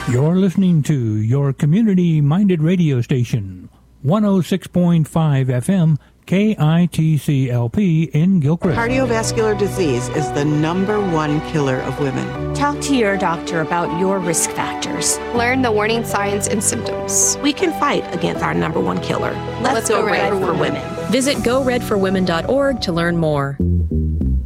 You're listening to your community-minded radio station, 106.5 FM, KITCLP in Gilchrist. Cardiovascular disease is the #1 killer of women. Talk to your doctor about your risk factors. Learn the warning signs and symptoms. We can fight against our #1 killer. Let's go red for women. Visit GoRedForWomen.org to learn more.